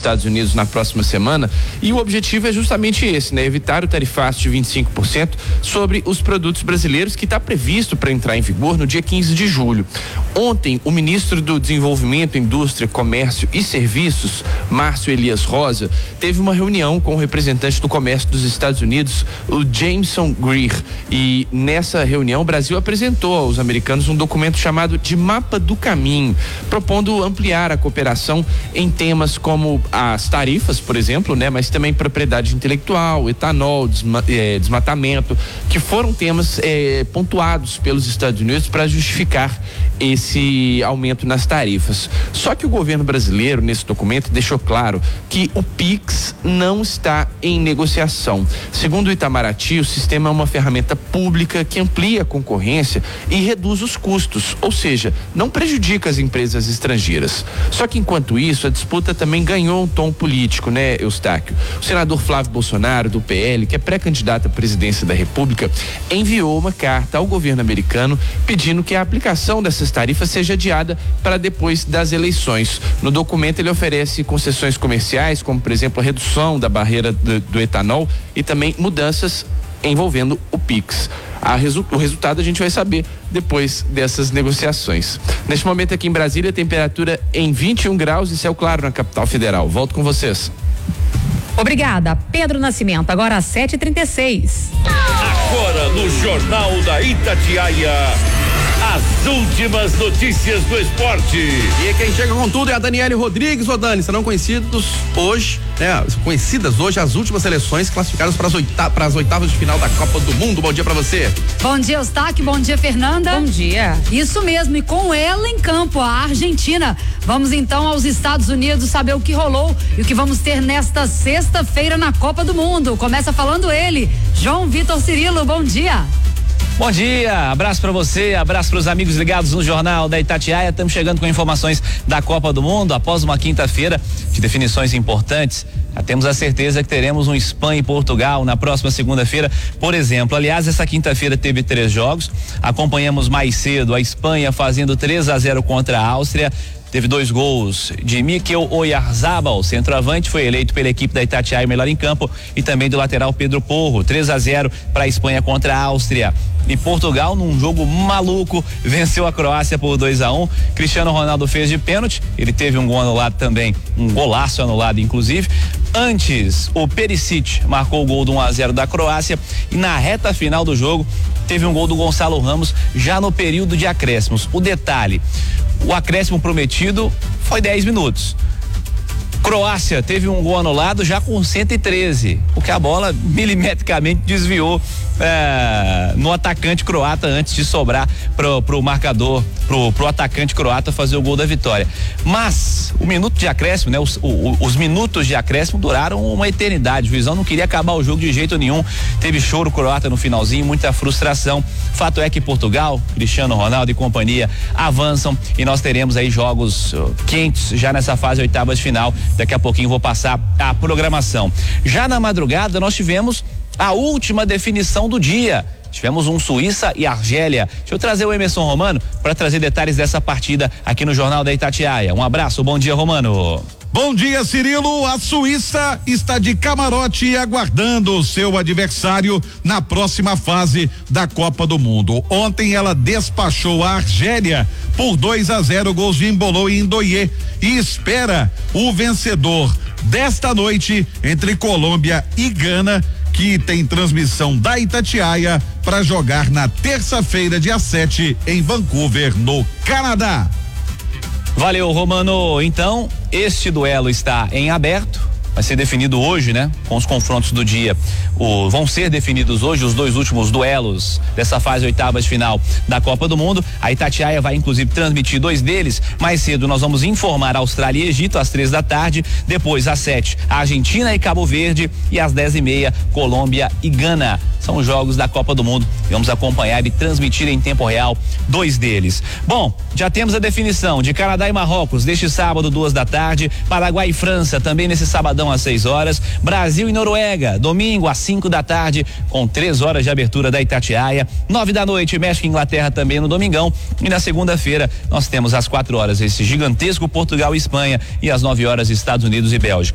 Estados Unidos na próxima semana, e o objetivo é justamente esse, né? Evitar o tarifaço de 25% sobre os produtos brasileiros, que está previsto para entrar em vigor no dia 15 de julho. Ontem, o ministro do Desenvolvimento, Indústria, Comércio e Serviços, Márcio Elias Rosa, teve uma reunião com o representante do comércio dos Estados Unidos, o Jameson Greer, e nessa reunião o Brasil apresentou aos americanos um documento chamado de Mapa do Caminho, propondo ampliar a cooperação em temas como as tarifas, por exemplo, né, mas também propriedade intelectual, etanol, desmatamento, que foram temas pontuados pelos Estados Unidos para justificar esse aumento nas tarifas. Só que o governo brasileiro, nesse documento, deixou claro que o PIX não está em negociação. Segundo o Itamaraty, o sistema é uma ferramenta pública que amplia a concorrência e reduz os custos, ou seja, não prejudica as empresas estrangeiras. Só que enquanto isso, a disputa também ganhou um tom político, né, Eustáquio? O senador Flávio Bolsonaro, do PL, que é pré-candidato à presidência da República, enviou uma carta ao governo americano pedindo que a aplicação dessas tarifas seja adiada para depois das eleições. No documento ele oferece concessões comerciais, como por exemplo a redução da barreira do etanol e também mudanças envolvendo o PIX. O resultado a gente vai saber depois dessas negociações. Neste momento aqui em Brasília, temperatura em 21 graus e céu claro na capital federal. Volto com vocês. Obrigada, Pedro Nascimento. Agora às 7h36. Agora no Jornal da Itatiaia, as últimas notícias do esporte. E quem chega com tudo é a Daniele Rodrigues. Ô Dani, serão conhecidas hoje as últimas seleções classificadas para as oitavas de final da Copa do Mundo. Bom dia pra você. Bom dia, Eustáquio. Bom dia, Fernanda. Bom dia. Isso mesmo, e com ela em campo, a Argentina. Vamos então aos Estados Unidos saber o que rolou e o que vamos ter nesta sexta-feira na Copa do Mundo. Começa falando ele, João Vitor Cirilo. Bom dia. Bom dia, abraço pra você, abraço pros amigos ligados no Jornal da Itatiaia. Estamos chegando com informações da Copa do Mundo após uma quinta-feira de definições importantes. Já temos a certeza que teremos um Espanha e Portugal na próxima segunda-feira, por exemplo. Aliás, essa quinta-feira teve 3 jogos. Acompanhamos mais cedo a Espanha fazendo 3-0 contra a Áustria. Teve 2 gols de Mikel Oyarzabal, centroavante, foi eleito pela equipe da Itatiaia melhor em campo, e também do lateral Pedro Porro. 3-0 para a Espanha contra a Áustria. E Portugal, num jogo maluco, venceu a Croácia por 2-1. Cristiano Ronaldo fez de pênalti, ele teve um gol anulado também, um golaço anulado inclusive. Antes, o Perisic marcou o gol do 1-0 da Croácia, e na reta final do jogo teve um gol do Gonçalo Ramos já no período de acréscimos. O detalhe: o acréscimo prometido foi 10 minutos. Croácia teve um gol anulado já com 113, porque a bola milimetricamente desviou no atacante croata antes de sobrar pro marcador, pro atacante croata fazer o gol da vitória. Mas o minuto de acréscimo, né? Os minutos de acréscimo duraram uma eternidade. O juizão não queria acabar o jogo de jeito nenhum. Teve choro croata no finalzinho, muita frustração. Fato é que Portugal, Cristiano Ronaldo e companhia avançam, e nós teremos aí jogos quentes já nessa fase oitavas de final. Daqui a pouquinho vou passar a programação. Já na madrugada nós tivemos a última definição do dia. Tivemos um Suíça e Argélia. Deixa eu trazer o Emerson Romano para trazer detalhes dessa partida aqui no Jornal da Itatiaia. Um abraço, bom dia, Romano. Bom dia, Cirilo. A Suíça está de camarote aguardando o seu adversário na próxima fase da Copa do Mundo. Ontem ela despachou a Argélia por 2-0, gols de Embolo e Ndoye, e espera o vencedor desta noite entre Colômbia e Gana, que tem transmissão da Itatiaia, para jogar na terça-feira, dia 7, em Vancouver, no Canadá. Valeu, Romano. Então, este duelo está em aberto. Vai ser definido hoje, né? Com os confrontos do dia. Vão ser definidos hoje os 2 últimos duelos dessa fase oitavas de final da Copa do Mundo. A Itatiaia vai inclusive transmitir 2 deles. Mais cedo nós vamos informar Austrália e Egito às 3 da tarde. Depois às 7, a Argentina e Cabo Verde, e às 10h30, Colômbia e Gana. São os jogos da Copa do Mundo. Vamos acompanhar e transmitir em tempo real 2 deles. Bom, já temos a definição de Canadá e Marrocos neste sábado, 2 da tarde. Paraguai e França também nesse sabadão às 6 horas. Brasil e Noruega, domingo às 5 da tarde, com 3 horas de abertura da Itatiaia. 9 da noite, México e Inglaterra também no domingão. E na segunda-feira nós temos às 4 horas esse gigantesco Portugal e Espanha, e às 9 horas Estados Unidos e Bélgica.